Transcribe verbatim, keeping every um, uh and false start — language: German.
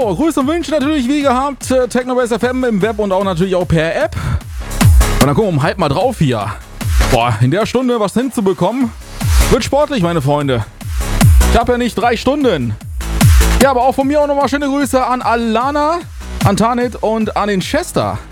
So, Grüße und Wünsche natürlich wie gehabt. Äh, Technobase F M im Web und auch natürlich auch per App. Und dann gucken wir um halb mal drauf hier. Boah, in der Stunde was hinzubekommen, wird sportlich, meine Freunde. Ich habe ja nicht drei Stunden. Ja, aber auch von mir auch nochmal schöne Grüße an Alana, an Tanit und an den Chester.